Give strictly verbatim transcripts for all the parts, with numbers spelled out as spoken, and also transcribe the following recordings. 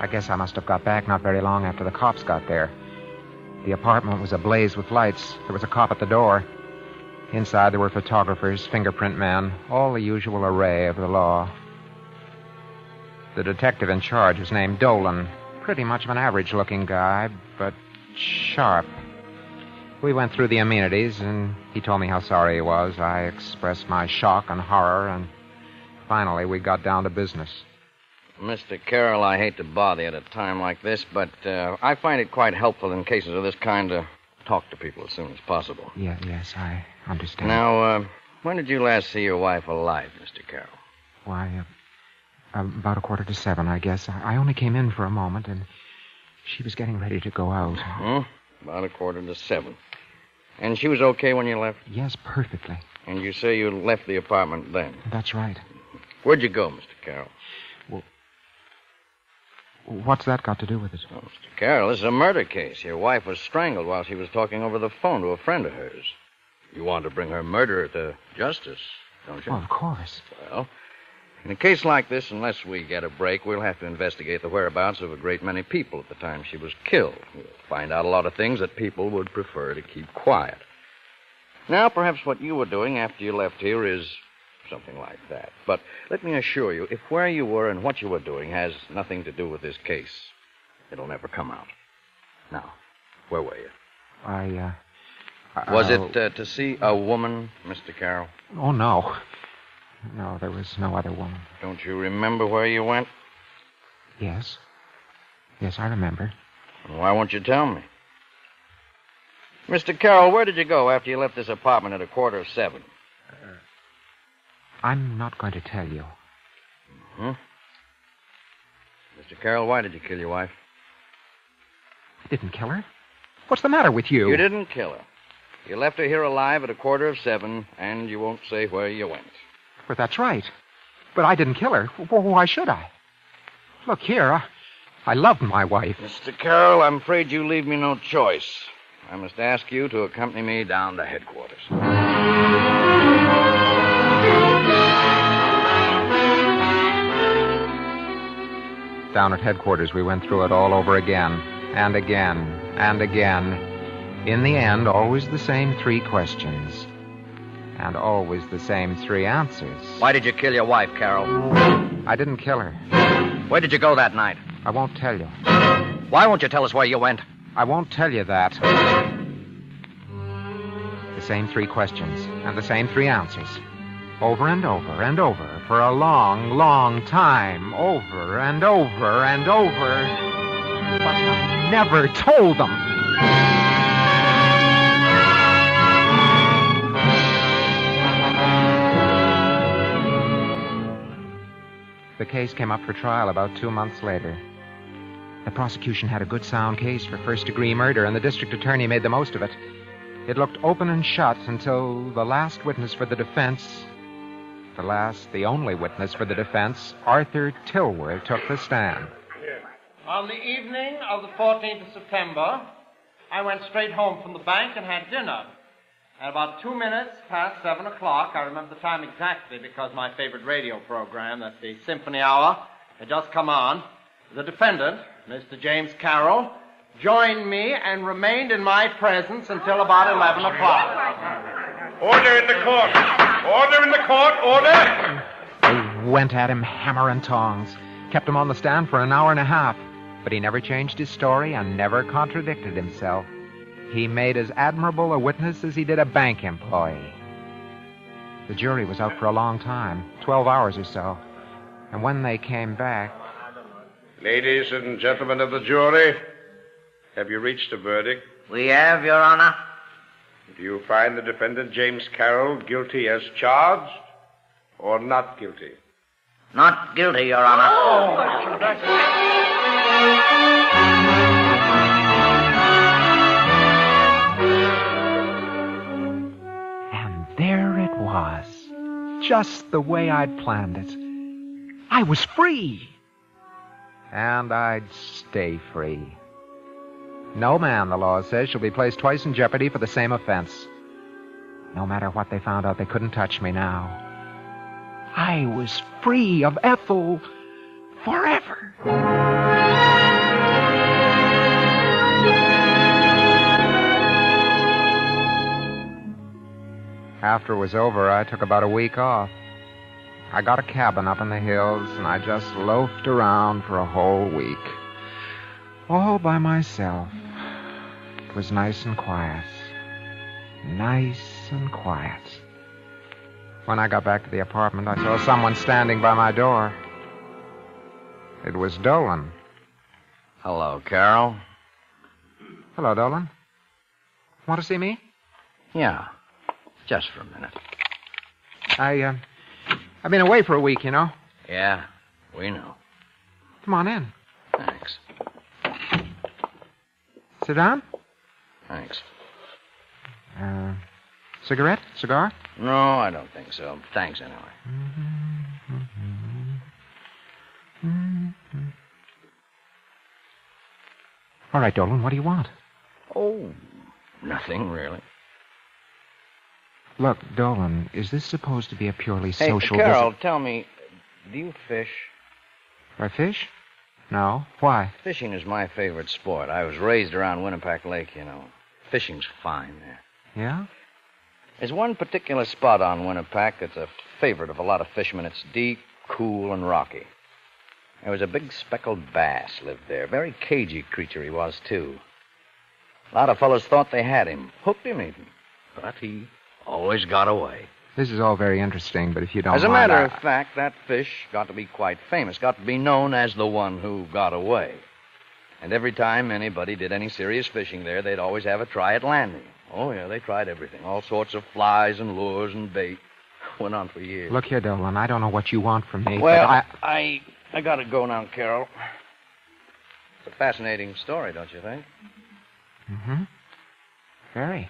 I guess I must have got back not very long after the cops got there. The apartment was ablaze with lights. There was a cop at the door. Inside there were photographers, fingerprint men, all the usual array of the law. The detective in charge was named Dolan. Pretty much of an average-looking guy, but sharp. We went through the amenities, and he told me how sorry he was. I expressed my shock and horror, and finally we got down to business. Mister Carroll, I hate to bother you at a time like this, but uh, I find it quite helpful in cases of this kind to talk to people as soon as possible. Yeah, yes, I understand. Now, uh, when did you last see your wife alive, Mister Carroll? Why, uh, about a quarter to seven, I guess. I only came in for a moment, and she was getting ready to go out. Hmm? About a quarter to seven. And she was okay when you left? Yes, perfectly. And you say you left the apartment then? That's right. Where'd you go, Mister Carroll? Well, what's that got to do with it? Oh, Mister Carroll, this is a murder case. Your wife was strangled while she was talking over the phone to a friend of hers. You want to bring her murderer to justice, don't you? Well, of course. Well, in a case like this, unless we get a break, we'll have to investigate the whereabouts of a great many people at the time she was killed. We'll find out a lot of things that people would prefer to keep quiet. Now, perhaps what you were doing after you left here is something like that. But let me assure you, if where you were and what you were doing has nothing to do with this case, it'll never come out. Now, where were you? I, uh... Was uh, it uh, to see a woman, Mister Carroll? Oh, no. No, there was no other woman. Don't you remember where you went? Yes. Yes, I remember. Why won't you tell me? Mister Carroll, where did you go after you left this apartment at a quarter of seven? Uh, I'm not going to tell you. Hmm? Mister Carroll, why did you kill your wife? I didn't kill her. What's the matter with you? You didn't kill her. You left her here alive at a quarter of seven, and you won't say where you went. But that's right. But I didn't kill her. Why should I? Look here, I, I loved my wife. Mister Carroll, I'm afraid you leave me no choice. I must ask you to accompany me down to headquarters. Down at headquarters, we went through it all over again, and again, and again. In the end, always the same three questions. And always the same three answers. Why did you kill your wife, Carroll? I didn't kill her. Where did you go that night? I won't tell you. Why won't you tell us where you went? I won't tell you that. The same three questions and the same three answers. Over and over and over for a long, long time. Over and over and over. But I never told them. The case came up for trial about two months later. The prosecution had a good sound case for first-degree murder, and the district attorney made the most of it. It looked open and shut until the last witness for the defense, the last, the only witness for the defense, Arthur Tilworth, took the stand. On the evening of the fourteenth of September, I went straight home from the bank and had dinner. At about two minutes past seven o'clock, I remember the time exactly because my favorite radio program, that's the Symphony Hour, had just come on. The defendant, Mister James Carroll, joined me and remained in my presence until about eleven o'clock. Order in the court! Order in the court! Order! They went at him hammer and tongs, kept him on the stand for an hour and a half, but he never changed his story and never contradicted himself. He made as admirable a witness as he did a bank employee. The jury was out for a long time, twelve hours or so. And when they came back... Ladies and gentlemen of the jury, have you reached a verdict? We have, Your Honor. Do you find the defendant, James Carroll, guilty as charged or not guilty? Not guilty, Your Honor. Oh, There it was, just the way I'd planned it. I was free. And I'd stay free. No man, the law says, shall be placed twice in jeopardy for the same offense. No matter what they found out, they couldn't touch me now. I was free of Ethel forever. After it was over, I took about a week off. I got a cabin up in the hills, and I just loafed around for a whole week. All by myself. It was nice and quiet. Nice and quiet. When I got back to the apartment, I saw someone standing by my door. It was Dolan. Hello, Carol. Hello, Dolan. Want to see me? Yeah, just for a minute. I, uh, I've been away for a week, you know. Yeah, we know. Come on in. Thanks. Sit down. Thanks. Uh, cigarette? Cigar? No, I don't think so. Thanks anyway. Mm-hmm. Mm-hmm. All right, Dolan, what do you want? Oh, nothing really. Look, Dolan, is this supposed to be a purely Hey, social Carol, visit? tell me, do you fish? I fish? No. Why? Fishing is my favorite sport. I was raised around Winnipeck Lake, you know. Fishing's fine there. Yeah? There's one particular spot on Winnipeck that's a favorite of a lot of fishermen. It's deep, cool, and rocky. There was a big speckled bass lived there. Very cagey creature he was, too. A lot of fellows thought they had him. Hooked him, even. But he always got away. This is all very interesting, but if you don't As a mind, matter I- of fact, that fish got to be quite famous. Got to be known as the one who got away. And every time anybody did any serious fishing there, they'd always have a try at landing. Oh, yeah, they tried everything. All sorts of flies and lures and bait. Went on for years. Look here, Dolan, I don't know what you want from me, Well, but I... I, I gotta go now, Carol. It's a fascinating story, don't you think? Mm-hmm. Very.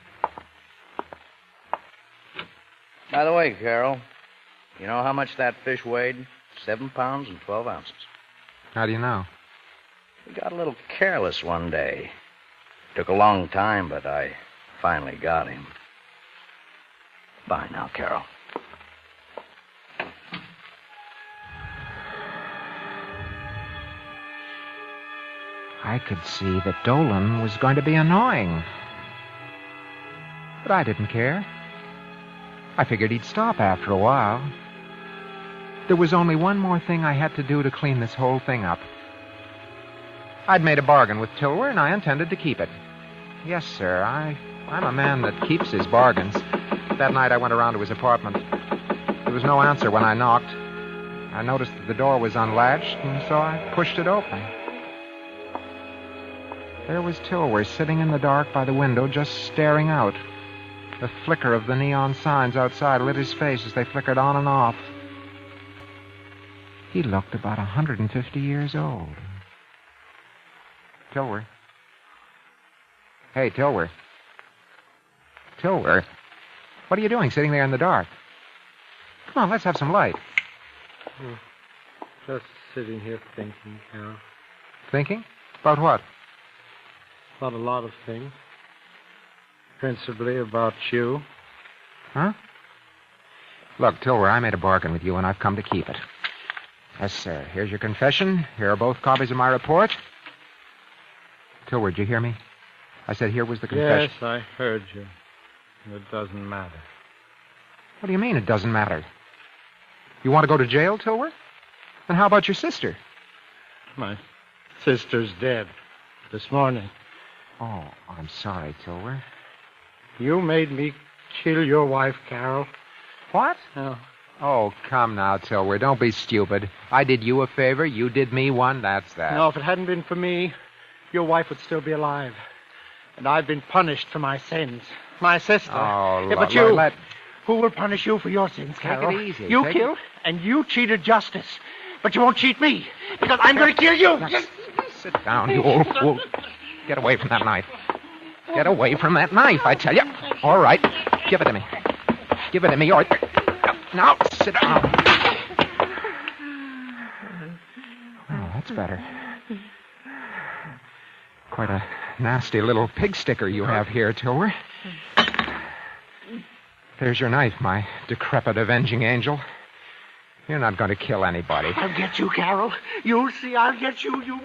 By the way, Carol, you know how much that fish weighed? Seven pounds and twelve ounces. How do you know? We got a little careless one day. Took a long time, but I finally got him. Bye now, Carol. I could see that Dolan was going to be annoying. But I didn't care. I figured he'd stop after a while. There was only one more thing I had to do to clean this whole thing up. I'd made a bargain with Tilwer, and I intended to keep it. Yes, sir, I, I'm a man that keeps his bargains. That night I went around to his apartment. There was no answer when I knocked. I noticed that the door was unlatched, and so I pushed it open. There was Tilwer sitting in the dark by the window, just staring out. The flicker of the neon signs outside lit his face as they flickered on and off. He looked about one hundred fifty years old. Tilwer. Hey, Tilwer. Tilwer. What are you doing sitting there in the dark? Come on, let's have some light. Oh, just sitting here thinking, Carol. Thinking? About what? About a lot of things. Principally about you. Huh? Look, Tilwer, I made a bargain with you, and I've come to keep it. Yes, sir. Here's your confession. Here are both copies of my report. Tilwer, did you hear me? I said here was the confession. Yes, I heard you. It doesn't matter. What do you mean it doesn't matter? You want to go to jail, Tilwer? And how about your sister? My sister's dead. This morning. Oh, I'm sorry, Tilwer. You made me kill your wife, Carol. What? Oh. Oh, come now, Tilwer. Don't be stupid. I did you a favor. You did me one. That's that. No, if it hadn't been for me, your wife would still be alive. And I've been punished for my sins. My sister. Oh, yeah, but lo- you, let... who will punish you for your sins, Carol? it easy. You Take killed, and you cheated justice. But you won't cheat me, because I'm going to kill you. Now, sit down, you old fool. Get away from that knife. Get away from that knife, I tell you. All right. Give it to me. Give it to me. Or... Now, sit down. Oh, that's better. Quite a nasty little pig sticker you have here, Tilwer. There's your knife, my decrepit avenging angel. You're not going to kill anybody. I'll get you, Carol. You'll see I'll get you, you